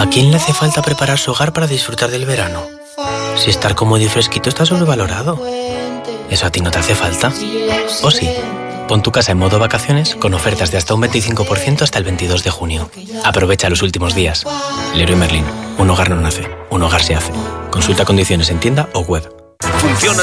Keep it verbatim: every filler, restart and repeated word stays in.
¿A quién le hace falta preparar su hogar para disfrutar del verano? Si estar cómodo y fresquito está sobrevalorado. ¿Eso a ti no te hace falta? ¿O sí? Pon tu casa en modo vacaciones con ofertas de hasta un veinticinco por ciento hasta el veintidós de junio. Aprovecha los últimos días. Leroy Merlin. Un hogar no nace, un hogar se hace. Consulta condiciones en tienda o web. Funciona